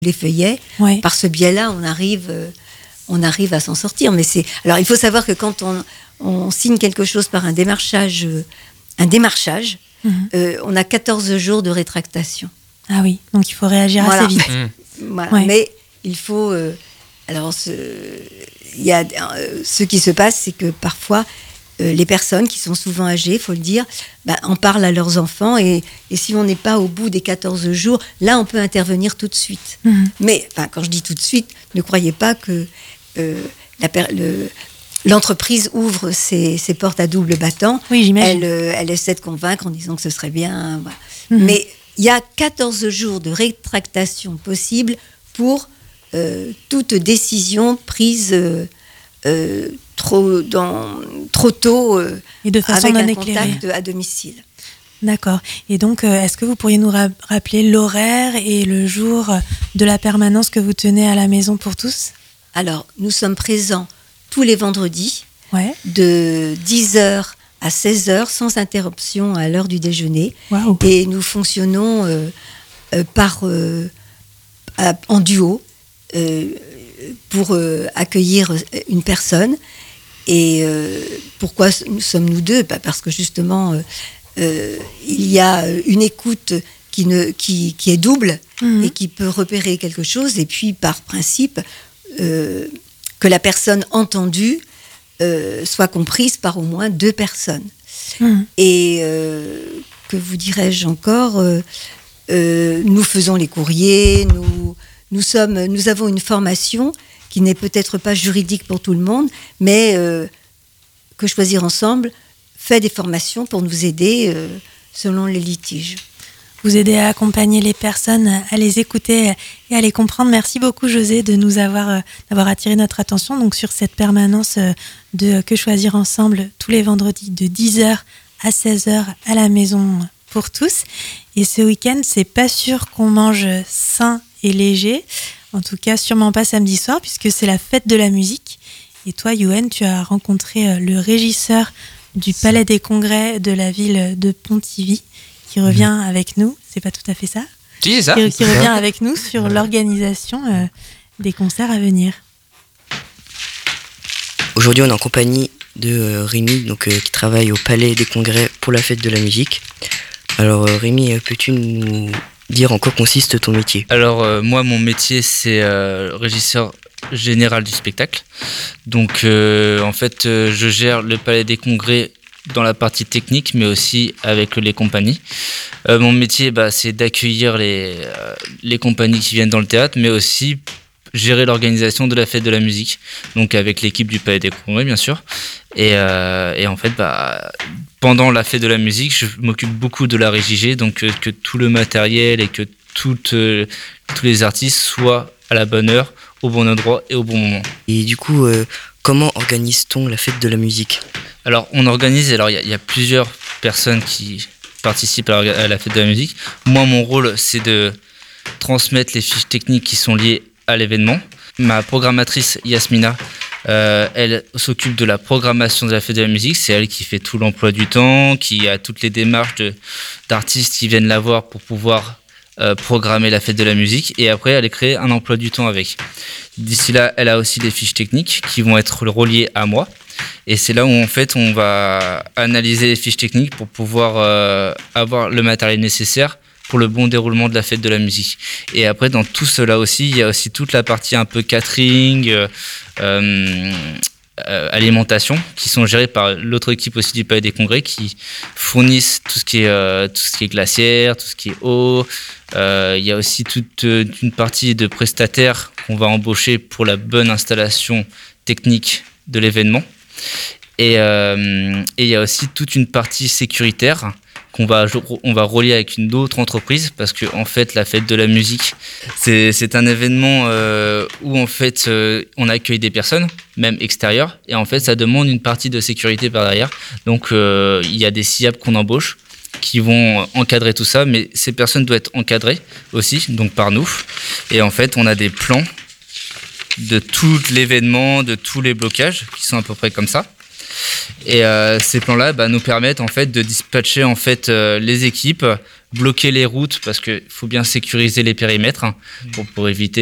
les feuillets. Ouais. Par ce biais-là, on arrive à s'en sortir. Mais alors, il faut savoir que quand on signe quelque chose par un démarchage, on a 14 jours de rétractation. Ah oui, donc il faut réagir Voilà. assez vite. Voilà. Ouais. Mais il faut... ce qui se passe, c'est que parfois, les personnes qui sont souvent âgées, il faut le dire, en parlent à leurs enfants. Et si on n'est pas au bout des 14 jours, là, on peut intervenir tout de suite. Mais quand je dis tout de suite, ne croyez pas que l'entreprise ouvre ses portes à double battant. Oui, j'imagine. Elle essaie de convaincre en disant que ce serait bien. Voilà. Mais il y a 14 jours de rétractation possible pour toute décision prise trop tôt Et de façon avec non un éclairée. contact à domicile. D'accord. Et donc, est-ce que vous pourriez nous rappeler l'horaire et le jour de la permanence que vous tenez à la Maison pour tous ? Alors, nous sommes présents tous les vendredis Ouais. de 10h à 16h sans interruption à l'heure du déjeuner. Waouh. Et nous fonctionnons en duo pour accueillir une personne. Et pourquoi sommes-nous deux ? Parce que justement, il y a une écoute qui est double et qui peut repérer quelque chose. Et puis, par principe, que la personne entendue soit comprise par au moins 2 personnes. Et que vous dirais-je encore, nous faisons les courriers, nous avons une formation qui n'est peut-être pas juridique pour tout le monde, mais que Choisir Ensemble fait des formations pour nous aider selon les litiges. Vous aider à accompagner les personnes, à les écouter et à les comprendre. Merci beaucoup, José, de nous d'avoir attiré notre attention donc sur cette permanence de Que Choisir Ensemble tous les vendredis de 10h à 16h à la Maison pour tous. Et ce week-end, c'est pas sûr qu'on mange sain et léger. En tout cas, sûrement pas samedi soir puisque c'est la fête de la musique. Et toi, Yoann, tu as rencontré le régisseur du Palais des Congrès de la ville de Pontivy qui revient avec nous, c'est pas tout à fait ça ? Si, c'est ça. Qui revient avec nous sur l'organisation des concerts à venir. Aujourd'hui, on est en compagnie de Rémi, qui travaille au Palais des Congrès pour la fête de la musique. Alors Rémi, peux-tu nous dire en quoi consiste ton métier ? Alors moi, mon métier, c'est régisseur général du spectacle. Donc en fait, je gère le Palais des Congrès dans la partie technique, mais aussi avec les compagnies. Mon métier, c'est d'accueillir les compagnies qui viennent dans le théâtre, mais aussi gérer l'organisation de la fête de la musique, donc avec l'équipe du Palais des Congrès, bien sûr. Et en fait, pendant la fête de la musique, je m'occupe beaucoup de la régie G, donc que tout le matériel et que tous les artistes soient à la bonne heure, au bon endroit et au bon moment. Et du coup, comment organise-t-on la fête de la musique ? Alors, on organise, il y a plusieurs personnes qui participent à la fête de la musique. Moi, mon rôle, c'est de transmettre les fiches techniques qui sont liées à l'événement. Ma programmatrice, Yasmina, elle s'occupe de la programmation de la fête de la musique. C'est elle qui fait tout l'emploi du temps, qui a toutes les démarches d'artistes qui viennent la voir pour pouvoir programmer la fête de la musique. Et après, elle crée un emploi du temps avec. D'ici là, elle a aussi des fiches techniques qui vont être reliées à moi. Et c'est là où en fait on va analyser les fiches techniques pour pouvoir avoir le matériel nécessaire pour le bon déroulement de la fête de la musique. Et après, dans tout cela aussi, il y a aussi toute la partie un peu catering, alimentation, qui sont gérées par l'autre équipe aussi du Palais des Congrès, qui fournissent tout ce qui est glacière, tout ce qui est eau. Il y a aussi toute une partie de prestataires qu'on va embaucher pour la bonne installation technique de l'événement. Et il y a aussi toute une partie sécuritaire on va relier avec une autre entreprise parce que en fait la fête de la musique c'est un événement où en fait on accueille des personnes même extérieures et en fait ça demande une partie de sécurité par derrière, donc il y a des SIAP qu'on embauche qui vont encadrer tout ça, mais ces personnes doivent être encadrées aussi donc par nous, et en fait on a des plans de tout l'événement, de tous les blocages qui sont à peu près comme ça. Et ces plans-là nous permettent en fait de dispatcher en fait les équipes bloquer les routes parce qu'il faut bien sécuriser les périmètres pour éviter